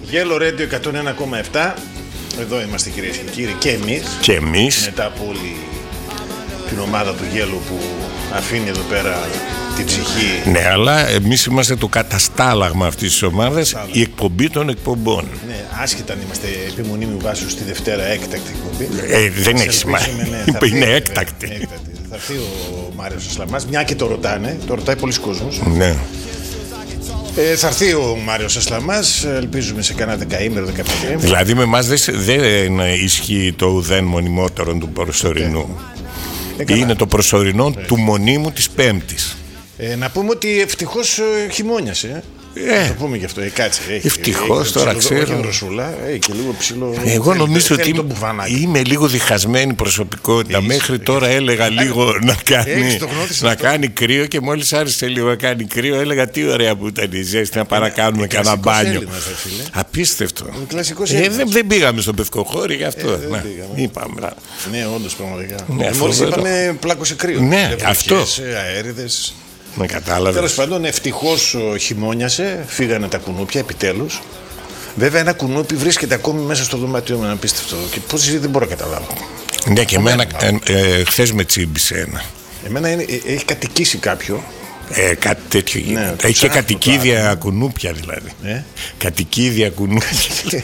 Yellow Radio 101,7. Εδώ είμαστε, κυρίες και κύριοι, και εμείς. Μετά από όλη την ομάδα του Yellow που αφήνει εδώ πέρα την ψυχή. Ναι, αλλά εμείς είμαστε το καταστάλαγμα αυτής της ομάδας, η εκπομπή των εκπομπών. Ναι, άσχετα αν είμαστε επιμονή μου βάσου στη Δευτέρα έκτακτη εκπομπή. Δεν έχει σημασία. Είναι έκτακτη. Θα έρθει ο Μάριος Ασλαμάς, μια και το ρωτάνε, το ρωτάει πολλοί κόσμος. Ναι. Θα έρθει ο Μάριος Ασλαμάς, ελπίζουμε σε κανένα 10ημερο, 15ημερο. Δηλαδή με εμάς δεν ισχύει το ουδέν μονιμότερον του προσωρινού. Είναι το προσωρινό του μονίμου της Πέμπτης. Να πούμε ότι ευτυχώς χειμώνιασε. Θα πούμε γι' αυτό, κάτσε. Ευτυχώς τώρα ξέρω. Όχι δροσούλα, και λίγο ψηλό. Εγώ νομίζω ότι είμαι λίγο διχασμένη προσωπικότητα. Μέχρι τώρα έλεγα λίγο να κάνει κρύο και μόλις άρχισε λίγο να κάνει κρύο έλεγα τι ωραία που ήταν η ζέστη, να παρακάνουμε κανένα μπάνιο. Απίστευτο. Δεν πήγαμε στο Πευκοχώρι γι' αυτό. Είπαμε. Ναι, όντως πραγματικά. Μόλις είπαμε πλάκωσε κρύο. Ναι, αυτό. Αέριδες. Με κατάλαβες. Τέλος πάντων, ευτυχώς χειμώνιασε, φύγανε τα κουνούπια επιτέλους. Βέβαια, ένα κουνούπι βρίσκεται ακόμη μέσα στο δωμάτιο με ένα απίστευτο. Και πώς δεν μπορώ να καταλάβω. Ναι, και εμένα χθες με τσίμπησε ένα. Εμένα έχει κατοικήσει κάποιο. Κάτι τέτοιο γίνεται. Ναι, έχει και κατοικίδια κουνούπια δηλαδή. Κατοικίδια κουνούπια.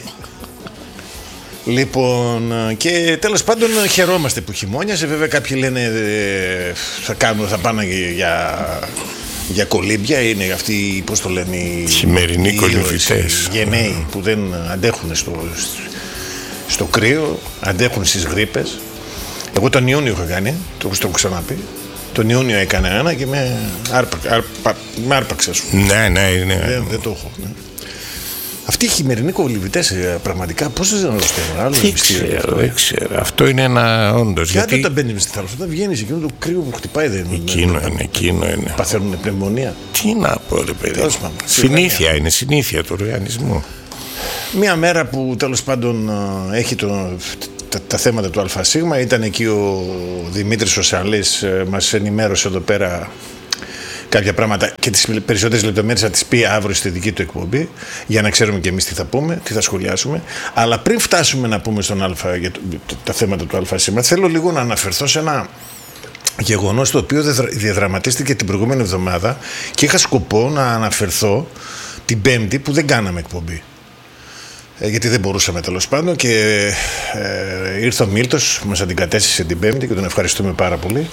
Λοιπόν, και τέλος πάντων χαιρόμαστε που χειμώνιασε. Βέβαια κάποιοι λένε θα πάνε για κολύμπια. Είναι αυτοί, πώς το λένε, οι χειμερινοί κολυμβητές, οι γενναίοι που δεν αντέχουν στο κρύο, αντέχουν στις γρίπες. Εγώ τον Ιούνιο είχα κάνει, το έχω ξαναπεί. Τον Ιούνιο έκανα ένα και με άρπαξε. Ναι. Δεν το έχω. Ναι. Αυτοί οι χειμερινοί κολυμβητές πραγματικά πώς δεν αρρωσταίνουν. Δεν ξέρω. Αυτό είναι ένα όντως. Γιατί όταν μπαίνεις στη θάλασσα, όταν βγαίνεις εκείνο το κρύο που χτυπάει δεν είναι. Εκείνο είναι. Παθαίνουν πνευμονία. Τι να πω, ρε παιδί. Συνήθεια του οργανισμού. Μια μέρα που τέλος πάντων έχει τα θέματα του ΑΣ, ήταν εκεί ο Δημήτρης ο Σαλής, μας ενημέρωσε εδώ πέρα κάποια πράγματα και τις περισσότερες λεπτομέρειες θα τις πει αύριο στη δική του εκπομπή, για να ξέρουμε και εμείς τι θα πούμε, τι θα σχολιάσουμε. Αλλά πριν φτάσουμε να πούμε στον Α για τα θέματα του ΑΣ, θέλω λίγο να αναφερθώ σε ένα γεγονός το οποίο διαδραματίστηκε την προηγούμενη εβδομάδα και είχα σκοπό να αναφερθώ την Πέμπτη που δεν κάναμε εκπομπή. Γιατί δεν μπορούσαμε τέλος πάντων και ήρθε ο Μίλτος που μας αντικατέστησε την Πέμπτη και τον ευχαριστούμε πάρα πολύ.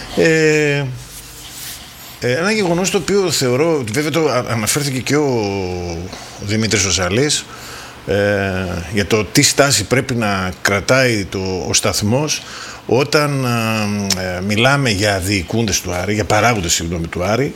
Ένα γεγονός το οποίο θεωρώ, βέβαια το αναφέρθηκε και ο Δημήτρης ο Σαλής, για το τι στάση πρέπει να κρατάει ο σταθμός όταν μιλάμε για διοικούντες του Άρη, για παράγοντες του Άρη,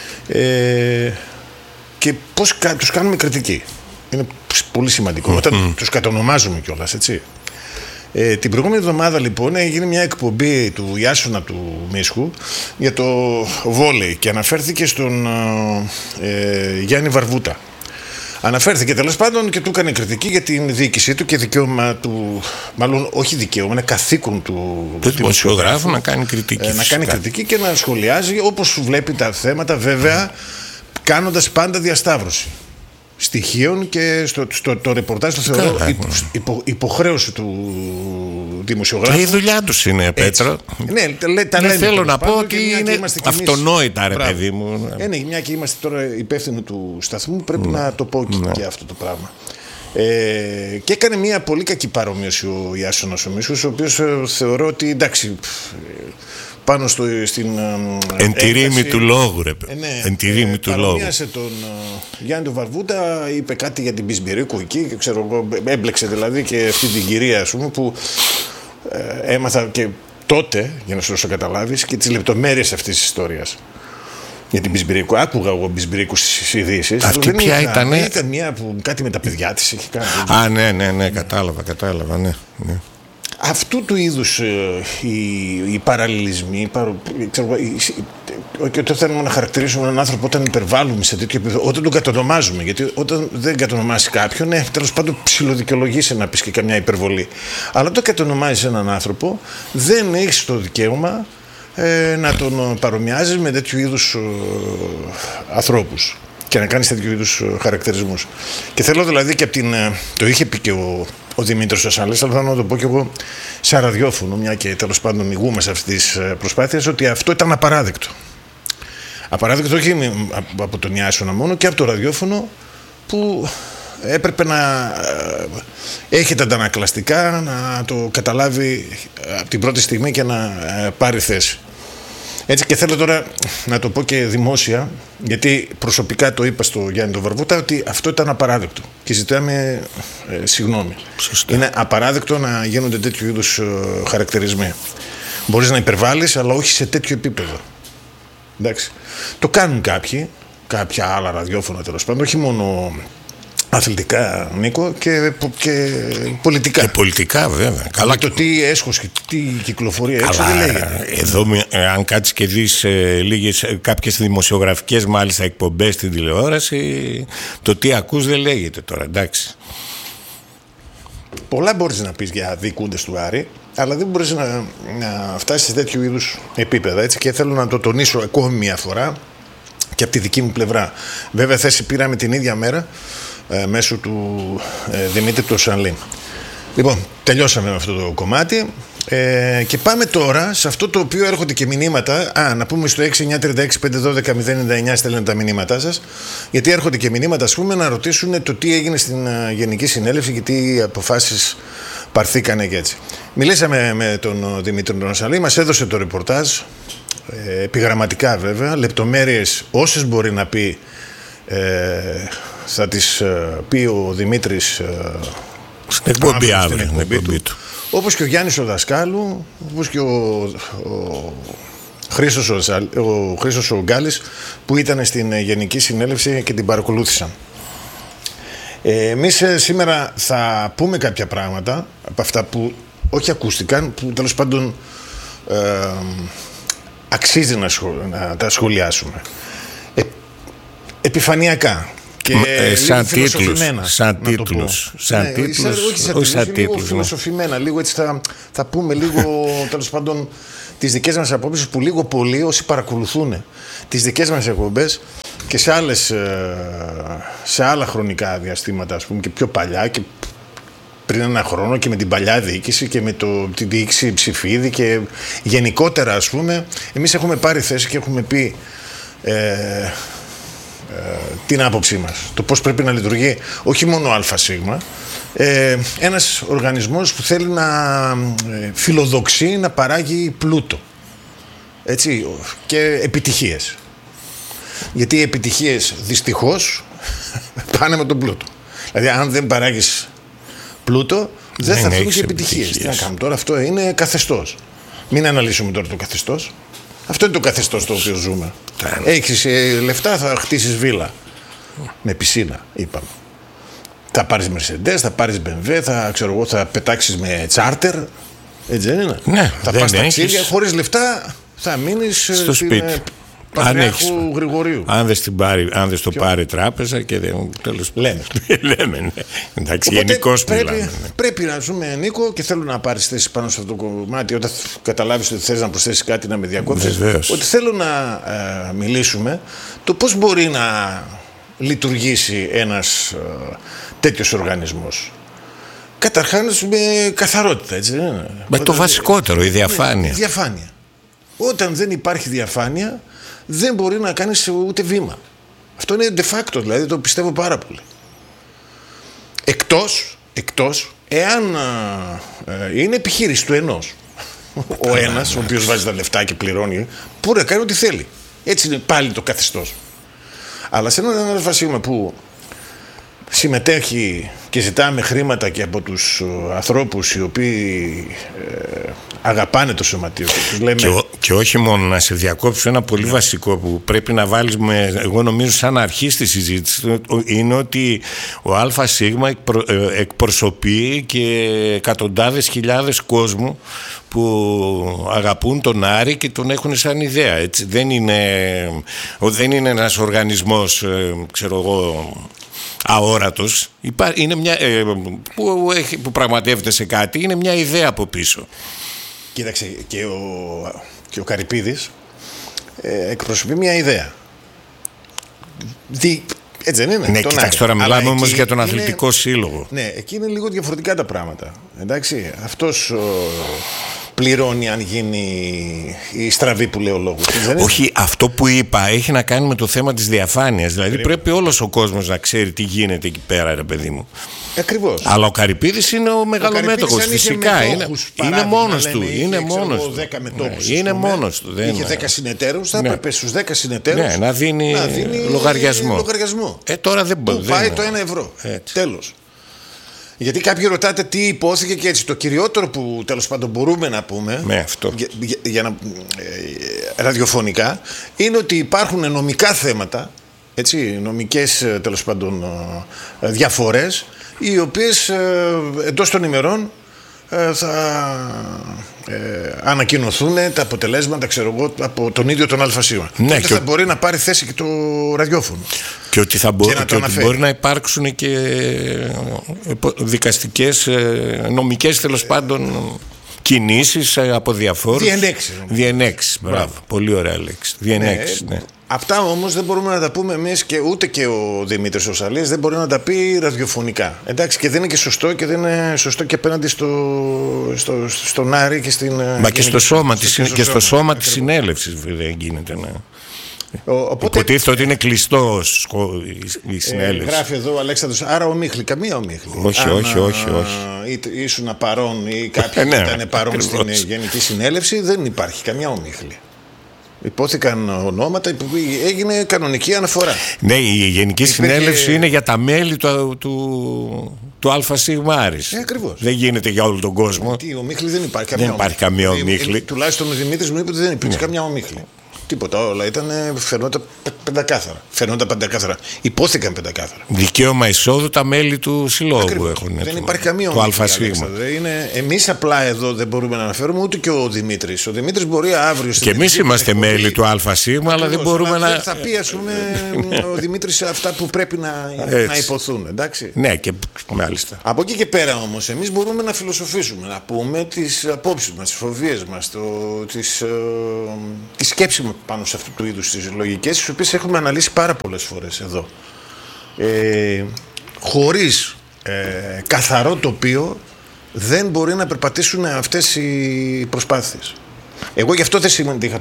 και πώς τους κάνουμε κριτική. Είναι πολύ σημαντικό. Όταν τους κατονομάζουμε κιόλας, έτσι. Την προηγούμενη εβδομάδα λοιπόν έγινε μια εκπομπή του Ιάσονα του Μίσχου για το βόλεϊ και αναφέρθηκε στον Γιάννη Βαρβούτα. Αναφέρθηκε τέλος πάντων και του έκανε κριτική για την διοίκησή του και δικαίωμα του, μάλλον όχι δικαίωμα, είναι καθήκον του δημοσιογράφου να κάνει κριτική. Να κάνει κριτική και να σχολιάζει όπως βλέπει τα θέματα, βέβαια κάνοντας πάντα διασταύρωση στοιχείων και στο ρεπορτάζ το θεωρώ υποχρέωση του δημοσιογράφου. Και η δουλειά τους είναι, Πέτρο. Ναι, δεν θέλω να πω ότι είναι αυτονόητα, ρε παιδί μου. Ναι, μια και είμαστε τώρα υπεύθυνοι του σταθμού, πρέπει να το πω και αυτό το πράγμα. Και έκανε μια πολύ κακή παρομοίωση ο Ιάσονας ο Μίσχος, ο οποίος θεωρώ ότι εντάξει, πάνω στην εν τη ρήμη του λόγου, ρε. Εν τη ρήμη του λόγου. Παρομοίασε τον Γιάννη τον Βαρβούτα, είπε κάτι για την Μπισμπυρίκου εκεί και ξέρω εγώ, έμπλεξε δηλαδή και αυτή την κυρία, ας πούμε, που έμαθα και τότε, για να σου δώσω καταλάβεις, και τις λεπτομέρειες αυτής της ιστορίας. Για την Μπισμπυρίκου, άκουγα εγώ Μπισμπυρίκου στις ειδήσεις. Αυτή ποια ήτανε? Ήταν μια που κάτι με τα παιδιά της έχει κάνει. Ναι, κατάλαβα, ναι. Αυτού του είδους οι παραλληλισμοί, και όταν θέλουμε να χαρακτηρίσουμε έναν άνθρωπο, όταν υπερβάλλουμε σε τέτοιο επίπεδο, όταν τον κατονομάζουμε, γιατί όταν δεν κατονομάσει κάποιον, τέλος πάντων ψιλοδικαιολογήσει να πεις και καμιά υπερβολή. Αλλά όταν κατονομάζεις έναν άνθρωπο, δεν έχεις το δικαίωμα να τον παρομοιάζεις με τέτοιου είδους ανθρώπους. και να κάνεις τέτοιου είδους χαρακτηρισμούς. Και θέλω δηλαδή και από την. Το είχε πει και ο Δημήτρης ο Σαλής, αλλά θα να το πω και εγώ σε ραδιόφωνο, μια και τέλος πάντων ηγούμε σε αυτή τη προσπάθεια, ότι αυτό ήταν απαράδεκτο. Απαράδεκτο όχι από τον Ιάσονα μόνο, και από το ραδιόφωνο που έπρεπε να έχει τα αντανακλαστικά, να το καταλάβει από την πρώτη στιγμή και να πάρει θέση. Έτσι, και θέλω τώρα να το πω και δημόσια, γιατί προσωπικά το είπα στο Γιάννη τον Βαρβούτα, ότι αυτό ήταν απαράδεκτο και ζητάμε συγγνώμη. Σωστά. Είναι απαράδεκτο να γίνονται τέτοιου είδους χαρακτηρισμοί. Μπορείς να υπερβάλλεις, αλλά όχι σε τέτοιο επίπεδο. Εντάξει. Το κάνουν κάποια άλλα ραδιόφωνα τέλος πάντων, όχι μόνο αθλητικά, Νίκο, και πολιτικά. Και πολιτικά, βέβαια. Καλά, το τι έσχος και τι κυκλοφορεί έξω δεν λέγεται. Εδώ, αν κάτσεις και δεις κάποιες δημοσιογραφικές μάλιστα εκπομπές στην τηλεόραση, το τι ακούς δεν λέγεται τώρα, εντάξει. Πολλά μπορείς να πεις για διοικούντες του Άρη, αλλά δεν μπορείς να φτάσεις σε τέτοιου είδους επίπεδα, έτσι, και θέλω να το τονίσω ακόμη μια φορά και από τη δική μου πλευρά. Βέβαια, θέση πήραμε την ίδια μέρα μέσω του Δημήτρη του Σαλή. Λοιπόν, τελειώσαμε με αυτό το κομμάτι και πάμε τώρα σε αυτό το οποίο έρχονται και μηνύματα. Να πούμε στο 6936512-099 στέλνετε τα μηνύματά σας, γιατί έρχονται και μηνύματα, ας πούμε, να ρωτήσουν το τι έγινε στην Γενική Συνέλευση και τι αποφάσεις πάρθηκανε και έτσι. Μιλήσαμε με τον Δημήτρη τον Σαλή, μας έδωσε το ρεπορτάζ, επιγραμματικά βέβαια, λεπτομέρειες όσες μπορεί να πει θα τις πει ο Δημήτρης στην εκπομπή αύριο, του. Όπως και ο Γιάννης ο Δασκάλου, όπως και ο Χρήστος ο Γκάλης, που ήταν στην Γενική Συνέλευση και την παρακολούθησαν. Εμείς σήμερα θα πούμε κάποια πράγματα από αυτά που όχι ακούστηκαν, που τέλος πάντων αξίζει να τα σχολιάσουμε. Επιφανειακά και σαν τίτλους, λίγο φιλοσοφημένα, λίγο έτσι θα πούμε λίγο τέλος πάντων τις δικές μας απόψεις, που λίγο πολύ όσοι παρακολουθούν τις δικές μας εκπομπές και σε άλλα χρονικά διαστήματα, ας πούμε, και πιο παλιά και πριν ένα χρόνο, και με την παλιά διοίκηση και με τη διοίκηση Ψηφίδη και γενικότερα, ας πούμε, εμείς έχουμε πάρει θέση και έχουμε πει την άποψή μας, το πώς πρέπει να λειτουργεί όχι μόνο ΑΣ, ένας οργανισμός που θέλει να φιλοδοξεί να παράγει πλούτο, έτσι, και επιτυχίες, γιατί οι επιτυχίες δυστυχώς πάνε με τον πλούτο. Δηλαδή αν δεν παράγεις πλούτο δεν θα φύγουν και επιτυχίες. Τι να κάνουμε τώρα, αυτό είναι καθεστώς. Μην αναλύσουμε τώρα το καθεστώς. Αυτό είναι το καθεστώς το οποίο ζούμε. Έχεις λεφτά, θα χτίσεις βίλα με πισίνα, είπαμε. Θα πάρεις Mercedes, θα πάρεις BMW, θα πετάξεις με τσάρτερ. Έτσι δεν είναι? Ναι, θα πας ταξίδια, χωρίς λεφτά θα μείνεις στο σπίτι. Πατριάρχου Γρηγορίου. Αν δεν στο πάρει τράπεζα και δεν. Τέλος λέμε. Ναι. Εντάξει, γενικώς μιλάμε. Πρέπει να ζούμε, Νίκο, και θέλω να πάρεις θέση πάνω σε αυτό το κομμάτι. Όταν καταλάβεις ότι θες να προσθέσεις κάτι, να με διακόψεις. Ότι θέλω να μιλήσουμε το πώς μπορεί να λειτουργήσει ένας τέτοιος οργανισμός. Καταρχάς με καθαρότητα, έτσι. Με το βασικότερο, η διαφάνεια. Διαφάνεια. Όταν δεν υπάρχει διαφάνεια, δεν μπορεί να κάνεις ούτε βήμα. Αυτό είναι de facto, δηλαδή το πιστεύω πάρα πολύ. Εκτός εάν είναι επιχείρηση του ενός. Ο ένας, ο οποίος βάζει τα λεφτά και πληρώνει, μπορεί να κάνει ό,τι θέλει. Έτσι είναι πάλι το καθεστώς. Αλλά σε έναν ΑΣ που συμμετέχει και ζητάμε χρήματα και από τους ανθρώπους οι οποίοι αγαπάνε το σωματείο τους λέμε... και όχι μόνο, να σε διακόψω ένα πολύ βασικό που πρέπει να βάλεις εγώ νομίζω σαν αρχή στη συζήτηση, είναι ότι ο ΑΣ εκπροσωπεί και εκατοντάδες χιλιάδες κόσμου που αγαπούν τον Άρη και τον έχουν σαν ιδέα, έτσι. Δεν είναι ένας οργανισμός, ξέρω εγώ, αόρατος. Είναι μια, που πραγματεύεται σε κάτι, είναι μια ιδέα από πίσω. Κοίταξε, και ο Καρυπίδης εκπροσωπεί μια ιδέα. Έτσι δεν είναι? Ναι, κοιτάξτε, τώρα μιλάμε όμως για τον αθλητικό σύλλογο. Ναι, εκεί είναι λίγο διαφορετικά τα πράγματα. Εντάξει, αυτός πληρώνει αν γίνει η στραβή που λέει ο λόγος. Όχι, αυτό που είπα έχει να κάνει με το θέμα της διαφάνειας. Δηλαδή πρέπει όλος ο κόσμος να ξέρει τι γίνεται εκεί πέρα, ρε παιδί μου. Ακριβώς. Αλλά ο Καρυπίδης είναι ο μεγαλομέτωχος. Φυσικά είναι μόνος του. Είναι μόνος του. Είναι μόνος του. Είχε 10 συνεταίρους, θα έπρεπε στους 10 συνεταίρους να δίνει λογαριασμό. Τώρα δεν μπορεί. Πάει το 1 ευρώ. Τέλος. Γιατί κάποιοι ρωτάτε τι υπόθηκε και έτσι. Το κυριότερο που τέλος πάντων μπορούμε να πούμε αυτό. Ραδιοφωνικά είναι ότι υπάρχουν νομικά θέματα, έτσι, νομικές τέλος πάντων διαφορές, οι οποίες εντός των ημερών θα ανακοινωθούν τα αποτελέσματα, ξέρω εγώ, από τον ίδιο τον ΑΣΥΓΜΑ. Ναι, και θα μπορεί να πάρει θέση και το ραδιόφωνο. Και ότι, μπορεί να υπάρξουν και δικαστικές, νομικές τέλος πάντων κινήσεις από διαφόρους. Διενέξεις. Μπράβο. Πολύ ωραία λέξη. Διενέξεις. Ναι. Αυτά όμως δεν μπορούμε να τα πούμε εμείς και ούτε και ο Δημήτρης ο Σαλής δεν μπορεί να τα πει ραδιοφωνικά. Εντάξει, και δεν είναι και σωστό και δεν είναι σωστό και απέναντι στον Άρη και στην. Μα και στο σώμα της συνέλευσης δεν γίνεται να. Υποτίθεται ότι είναι κλειστό η συνέλευση. Γράφει εδώ ο Αλέξανδρος, άρα ομίχλη. Καμία ομίχλη. Όχι. Ήσουν παρόν ή κάποιοι ήταν παρόν στην Γενική Συνέλευση, δεν υπάρχει καμιά ομίχλη. Υπόθηκαν ονόματα που έγινε κανονική αναφορά. Ναι, η Γενική Συνέλευση είναι για τα μέλη του ΑΣΥΓΜΑΡΙΣ. Ακριβώς. Δεν γίνεται για όλο τον κόσμο. Η ομίχλη δεν υπάρχει. Δεν υπάρχει καμία ομίχλη. Τουλάχιστον ο Δημήτρης μου είπε ότι δεν υπήρξε καμιά ομίχλη. Τίποτα, όλα φαινόταν πεντακάθαρα. Υπόθηκαν πεντακάθαρα. Δικαίωμα εισόδου τα μέλη του συλλόγου έχουν. Δεν υπάρχει καμία ομίχλη. Εμείς απλά εδώ δεν μπορούμε να αναφέρουμε ούτε και ο Δημήτρης. Ο Δημήτρης μπορεί αύριο. Και εμείς είμαστε μέλη του ΑΣΥΓΜΑ, αλλά δεν μπορούμε να. Θα πει, ας πούμε, ο Δημήτρης αυτά που πρέπει να υποθούν. Εντάξει. Ναι, και μάλιστα. Από εκεί και πέρα όμως, εμείς μπορούμε να φιλοσοφήσουμε, να πούμε τις απόψεις μας, τις φοβίες μας, τη σκέψη μας πάνω σε αυτού του είδους τις λογικές, τις οποίες έχουμε αναλύσει πάρα πολλές φορές εδώ. Χωρίς καθαρό τοπίο δεν μπορεί να περπατήσουν αυτές οι προσπάθειες. Εγώ γι' αυτό δεν συμμετείχα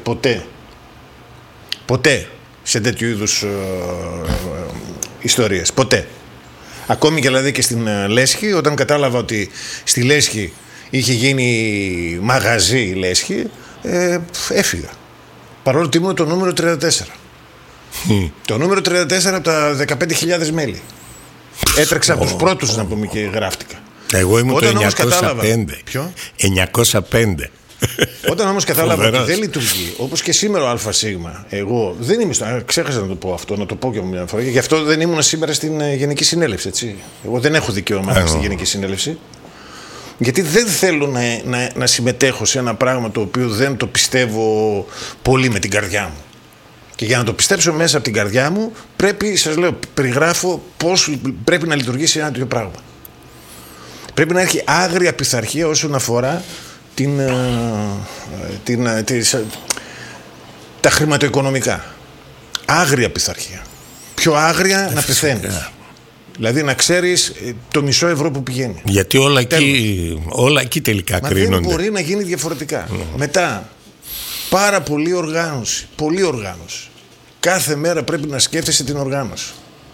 ποτέ σε τέτοιου είδους ιστορίες. Ποτέ. Ακόμη και δηλαδή και στην Λέσχη, όταν κατάλαβα ότι στη Λέσχη είχε γίνει μαγαζί η Λέσχη, έφυγα. Παρόλο ότι ήμουν το νούμερο 34. Το νούμερο 34 από τα 15.000 μέλη. Έτρεξα από τους πρώτους, να πούμε, και γράφτηκα. Εγώ ήμουν όταν το 905. Ποιο? 905. Όταν όμως κατάλαβα ότι δεν λειτουργεί, όπως και σήμερα ο ΑΣΥΓΜΑ, εγώ δεν ήμουν. Ξέχασα να το πω αυτό, να το πω και μια φορά. Γι' αυτό δεν ήμουν σήμερα στην Γενική Συνέλευση. Έτσι. Εγώ δεν έχω δικαίωμα στη Γενική Συνέλευση. Γιατί δεν θέλω να συμμετέχω σε ένα πράγμα το οποίο δεν το πιστεύω πολύ με την καρδιά μου. Και για να το πιστέψω μέσα από την καρδιά μου, πρέπει, σας λέω, περιγράφω πώς πρέπει να λειτουργήσει ένα τέτοιο πράγμα. Πρέπει να έχει άγρια πειθαρχία όσον αφορά τα χρηματοοικονομικά. Άγρια πειθαρχία. Πιο άγρια να πεθαίνεις. Δηλαδή να ξέρεις το μισό ευρώ που πηγαίνει. Γιατί όλα εκεί τελικά κρίνονται. Δεν μπορεί να γίνει διαφορετικά. Μετά, πάρα πολλή οργάνωση. Πολλή οργάνωση. Κάθε μέρα πρέπει να σκέφτεσαι την οργάνωση.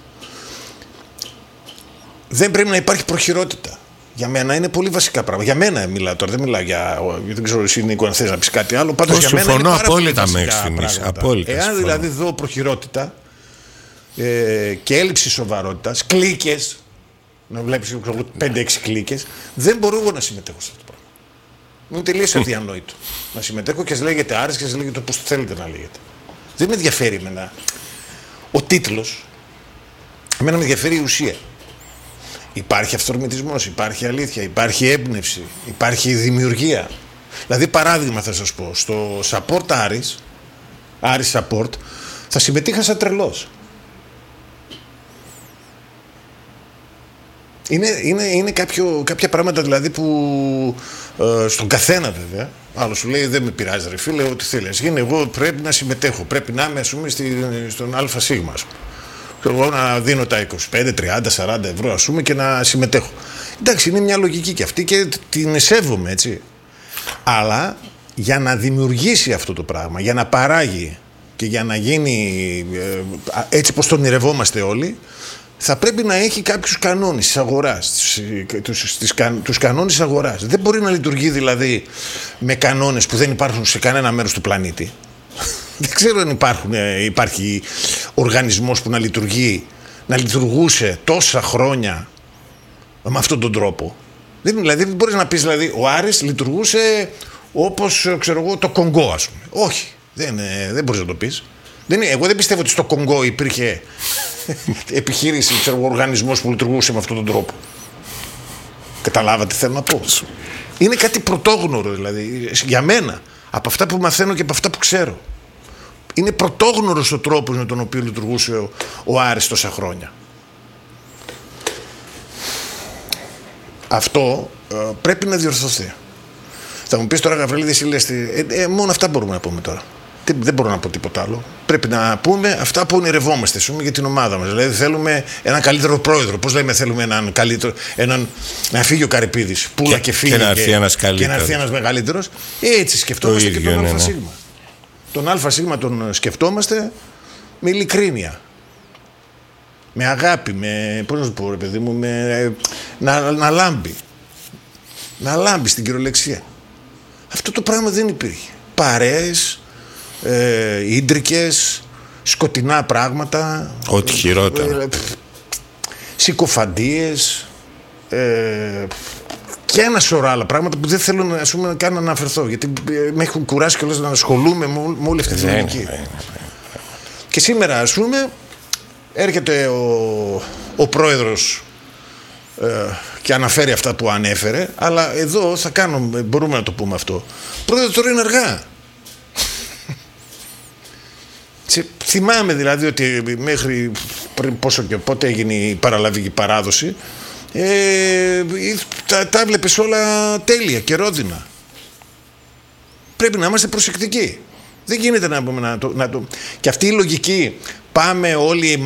Δεν πρέπει να υπάρχει προχειρότητα. Για μένα είναι πολύ βασικά πράγματα. Για μένα μιλάω τώρα, δεν μιλάω για. Δεν ξέρω εσύ, Νίκο, αν θες να πεις κάτι άλλο. Πάντως για μένα είναι πάρα απόλυτα πολύ μέχρι στιγμής. Εάν δηλαδή δω προχειρότητα και έλλειψη σοβαρότητας, κλίκες, να βλέπεις 5-6 κλίκες, δεν μπορώ εγώ να συμμετέχω σε αυτό το πράγμα. Μου τελείως αδιανόητο. Να συμμετέχω και ας λέγεται Άρης και ας λέγεται όπως θέλετε να λέγεται. Δεν με ενδιαφέρει εμένα ο τίτλος. Εμένα με ενδιαφέρει η ουσία. Υπάρχει αυθορμητισμός, υπάρχει αλήθεια, υπάρχει έμπνευση, υπάρχει δημιουργία. Δηλαδή παράδειγμα θα σας πω, στο support Άρης support, θα συμμετείχα σαν τρελός. Είναι κάποια πράγματα δηλαδή που στον καθένα βέβαια, άλλο σου λέει δεν με πειράζει ρε φίλε, ό,τι θέλει. Γίνει, εγώ πρέπει να συμμετέχω, πρέπει να είμαι ας πούμε στον ΑΣΥΓΜΑ. Εγώ να δίνω τα 25, 30, 40 ευρώ ας πούμε και να συμμετέχω. Εντάξει, είναι μια λογική και αυτή και την σέβομαι, έτσι. Αλλά για να δημιουργήσει αυτό το πράγμα, για να παράγει και για να γίνει έτσι πως τον ονειρευόμαστε όλοι, θα πρέπει να έχει κάποιους κανόνες της αγοράς, τους κανόνες της αγοράς. Δεν μπορεί να λειτουργεί δηλαδή με κανόνες που δεν υπάρχουν σε κανένα μέρος του πλανήτη. Δεν ξέρω αν υπάρχει οργανισμός που να λειτουργούσε τόσα χρόνια με αυτόν τον τρόπο. Δηλαδή δεν μπορείς να πεις δηλαδή ο Άρης λειτουργούσε όπως ξέρω εγώ το Κονγκό ας πούμε. Όχι, δεν μπορείς να το πεις. Εγώ δεν πιστεύω ότι στο Κονγκό υπήρχε επιχείρηση, ξέρω, οργανισμός που λειτουργούσε με αυτόν τον τρόπο. Καταλάβατε τι θέλω να πω. Είναι κάτι πρωτόγνωρο δηλαδή για μένα, από αυτά που μαθαίνω και από αυτά που ξέρω. Είναι πρωτόγνωρος ο τρόπος με τον οποίο λειτουργούσε ο Άρης τόσα χρόνια. Αυτό πρέπει να διορθωθεί. Θα μου πεις τώρα, Γαβρίλη, εσύ λες, μόνο αυτά μπορούμε να πούμε τώρα. Δεν μπορώ να πω τίποτα άλλο. Πρέπει να πούμε αυτά που ονειρευόμαστε για την ομάδα μας. Δηλαδή θέλουμε έναν καλύτερο πρόεδρο. Πώς λέμε, θέλουμε έναν καλύτερο. Να φύγει ο Καρυπίδης. Πούλα και φύγει. Και να έρθει ένας μεγαλύτερος. Έτσι σκεφτόμαστε και τον ΑΣ. Τον ΑΣ τον σκεφτόμαστε με ειλικρίνεια. Με αγάπη. Πώς να σου πω, ρε παιδί μου, να λάμπει. Να λάμπει στην κυριολεξία. Αυτό το πράγμα δεν υπήρχε. Παρέες, ίντρικες, σκοτεινά πράγματα. Ό,τι χειρότερα. Συκοφαντίες και ένα σωρό άλλα πράγματα που δεν θέλω καν να αναφερθώ, γιατί με έχουν κουράσει κιόλας να ασχολούμαι με όλη αυτή τη λογική. Και σήμερα ας πούμε έρχεται ο πρόεδρος και αναφέρει αυτά που ανέφερε, αλλά εδώ μπορούμε να το πούμε αυτό. Πρόεδρε, τώρα είναι αργά. Θυμάμαι δηλαδή ότι μέχρι πριν πόσο και πότε έγινε η παραλαβική παράδοση, τα βλέπεις όλα τέλεια και ρόδινα. Πρέπει να είμαστε προσεκτικοί. Δεν γίνεται να πούμε και αυτή η λογική, πάμε όλοι